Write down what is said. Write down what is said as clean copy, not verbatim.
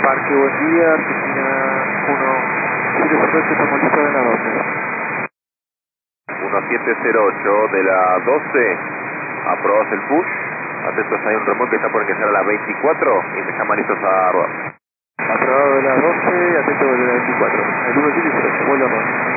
Parque, buen día, Argentina 1708, estamos listos de la 12. 1708 de la 12, aprobas el push, atentos, hay un remote que está por ingresar a las 24 y me llaman listos a rodar. Aprobado de la 12, atento de la 24, el 1708, vuelvo a rodar.